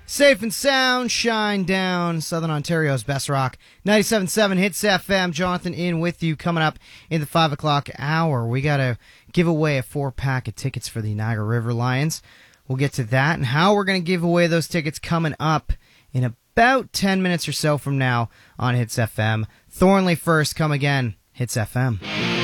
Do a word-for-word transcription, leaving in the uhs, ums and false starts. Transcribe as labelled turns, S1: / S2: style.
S1: Safe and sound, shine down, Southern Ontario's best rock. ninety-seven point seven Hits F M. Jonathan in with you. Coming up in the five o'clock hour, we got to give away a four-pack of tickets for the Niagara River Lions. We'll get to that and how we're going to give away those tickets coming up in about ten minutes or so from now on Hits F M. Thornley first, come again, Hits F M.